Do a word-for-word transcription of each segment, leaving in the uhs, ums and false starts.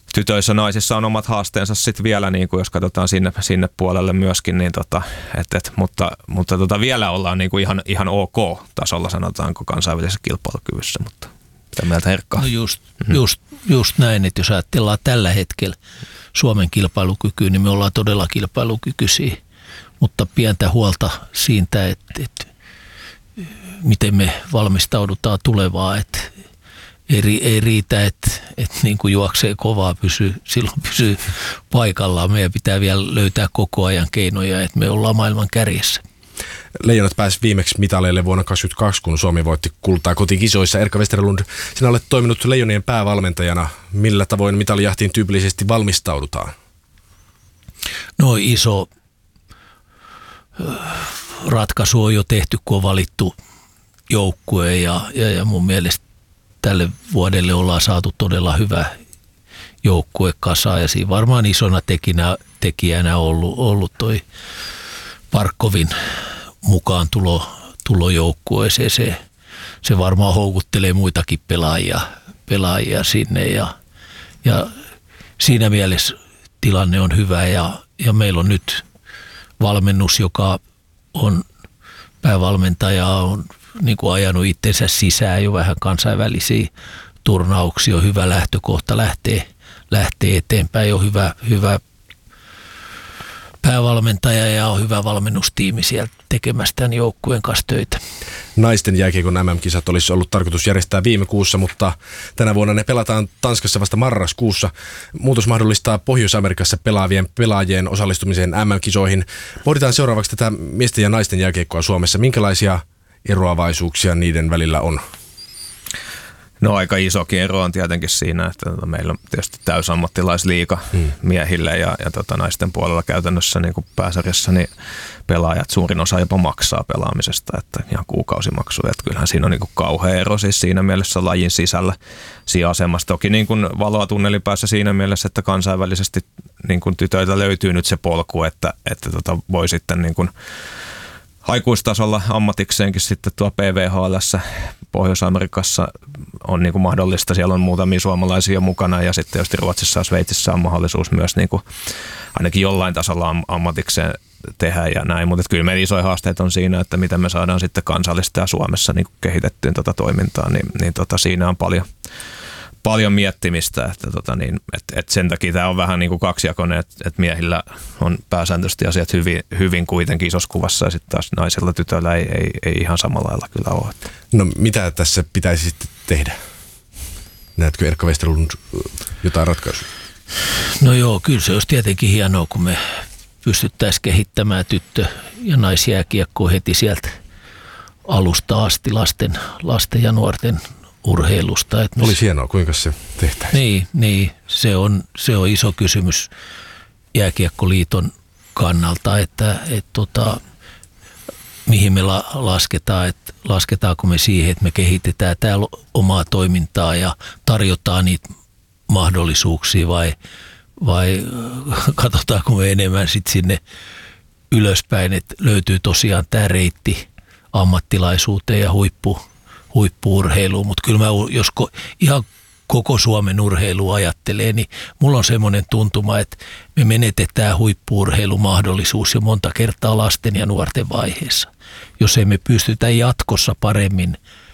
tytöissä naisissa on omat haasteensa sitten vielä, niin kuin jos katsotaan sinne, sinne puolelle myöskin, niin tota, et, et, mutta, mutta tota, vielä ollaan niin kuin ihan, ihan ok-tasolla, sanotaanko kansainvälisessä kilpailukyvyssä, mutta mitä mieltä Erkka? No just, mm-hmm. just, just näin, että jos ajatellaan tällä hetkellä Suomen kilpailukykyä, niin me ollaan todella kilpailukykyisiä, mutta pientä huolta siitä, että, että miten me valmistaudutaan tulevaan, että ei, ei riitä, että, että niin kuin juoksee kovaa, pysyy, silloin pysyy paikallaan. Meidän pitää vielä löytää koko ajan keinoja, että me ollaan maailman kärjessä. Leijonat pääsi viimeksi mitaleille vuonna kaksituhattakaksikymmentäkaksi, kun Suomi voitti kultaa kotikisoissa. Erkka Westerlund, sinä olet toiminut Leijonien päävalmentajana. Millä tavoin mitalijahtiin tyypillisesti valmistaudutaan? No iso ratkaisu on jo tehty, kun on valittu joukkue ja, ja, ja mun mielestä tälle vuodelle ollaan saatu todella hyvä joukkue kasaan ja siinä varmaan isona tekinä, tekijänä ollut, ollut toi Parkkovin mukaan tulo, tulo joukkueeseen. Se, se varmaan houkuttelee muitakin pelaajia, pelaajia sinne ja, ja siinä mielessä tilanne on hyvä ja, ja meillä on nyt valmennus, joka on päävalmentaja, on niin kuin ajanut itsensä sisään jo vähän kansainvälisiä turnauksia, on hyvä lähtökohta lähtee, lähtee eteenpäin, on hyvä, hyvä päävalmentaja ja on hyvä valmennustiimi siellä tekemässä tämän joukkueen kanssa töitä. Naisten jääkiekon äm äm-kisat olisi ollut tarkoitus järjestää viime kuussa, mutta tänä vuonna ne pelataan Tanskassa vasta marraskuussa. Muutos mahdollistaa Pohjois-Amerikassa pelaavien pelaajien osallistumisen äm äm-kisoihin. Pohditaan seuraavaksi tätä miesten ja naisten jääkiekkoa Suomessa. Minkälaisia eroavaisuuksia niiden välillä on? No aika isokin ero on tietenkin siinä, että tota, meillä on tietysti täysammattilaisliiga hmm. miehille ja, ja tota, naisten puolella käytännössä niin kuin pääsarjassa niin pelaajat suurin osa jopa maksaa pelaamisesta, että ihan kuukausimaksuja. Että kyllähän siinä on niin kuin kauhea ero siis siinä mielessä lajin sisällä siinä asemassa. Toki niin kuin valoa tunnelin päässä siinä mielessä, että kansainvälisesti niin kuin tytöiltä löytyy nyt se polku, että, että tota, voi sitten niin kuin aikuistasolla ammatikseenkin sitten tuo P V H L:ssä Pohjois-Amerikassa on niin kuin mahdollista. Siellä on muutamia suomalaisia mukana ja sitten tietysti Ruotsissa ja Sveitsissä on mahdollisuus myös niin kuin ainakin jollain tasolla ammatikseen tehdä ja näin. Mutta kyllä meidän isoja haasteet on siinä, että miten me saadaan sitten kansallista ja Suomessa niin kuin kehitettyä tuota toimintaa, niin, niin tota, siinä on paljon paljon miettimistä, että tota niin, et, et sen takia tämä on vähän niin kuin kaksijakoinen, että et miehillä on pääsääntöisesti asiat hyvin, hyvin kuitenkin isossa kuvassa ja sitten taas naisilla tytöillä ei, ei, ei ihan samalla lailla kyllä ole. No mitä tässä pitäisi sitten tehdä? Näetkö Erkka Westerlund jotain ratkaisua? No joo, kyllä se olisi tietenkin hienoa, kun me pystyttäisiin kehittämään tyttö- ja naisjääkiekkoa heti sieltä alusta asti lasten, lasten ja nuorten urheilusta. Että olisi hienoa, kuinka se tehtäisiin? Niin, niin se, on, se on iso kysymys Jääkiekkoliiton kannalta, että et tota, mihin me la, lasketaan, että lasketaanko me siihen, että me kehitetään täällä omaa toimintaa ja tarjotaan niitä mahdollisuuksia vai, vai katsotaanko me enemmän sitten sinne ylöspäin, että löytyy tosiaan tämä reitti ammattilaisuuteen ja huippu huippu-urheiluun, mutta kyllä mä, jos ko, ihan koko Suomen urheilu ajattelee, niin mulla on semmoinen tuntuma, että me menetetään huippu-urheilumahdollisuus jo monta kertaa lasten ja nuorten vaiheessa. Jos emme pystytä jatkossa paremmin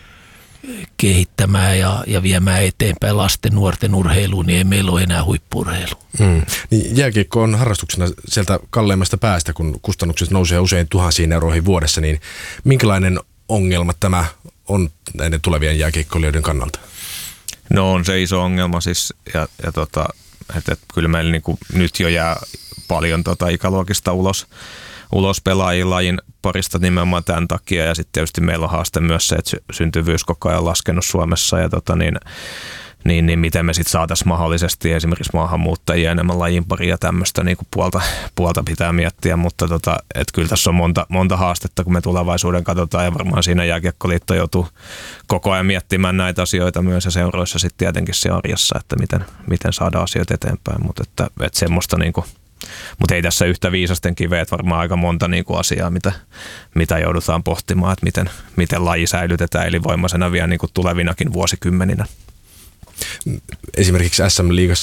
kehittämään ja, ja viemään eteenpäin lasten nuorten urheiluun, niin ei meillä ole enää huippu-urheilu. Mm. Niin jääkiekko on harrastuksena sieltä kalleimmasta päästä, kun kustannukset nousee usein tuhansiin euroihin vuodessa, niin minkälainen ongelma tämä on näiden tulevien jääkiekkoilijoiden kannalta? No on se iso ongelma siis, ja, ja tota, että et kyllä meillä niinku nyt jo jää paljon tota ikäluokista ulos, ulos pelaajien lajin parista nimenomaan tämän takia, ja sitten tietysti meillä on haaste myös se, että syntyvyys koko ajan laskenut Suomessa, ja tota niin, niin, niin miten me sitten saataisiin mahdollisesti esimerkiksi maahanmuuttajia enemmän lajin pari ja tämmöistä niin kuin puolta, puolta pitää miettiä, mutta tota, et kyllä tässä on monta, monta haastetta, kun me tulevaisuuden katsotaan ja varmaan siinä Jääkiekkoliitto joutuu koko ajan miettimään näitä asioita myös ja seuroissa sitten tietenkin se arjessa, että miten, miten saadaan asioita eteenpäin, mutta että, että semmoista niin kuin, mutta ei tässä yhtä viisasten kiveä, että varmaan aika monta niin kuin asiaa, mitä, mitä joudutaan pohtimaan, että miten, miten laji säilytetään elinvoimaisena vielä niin kuin tulevinakin vuosikymmeninä. Esimerkiksi S M-liigassa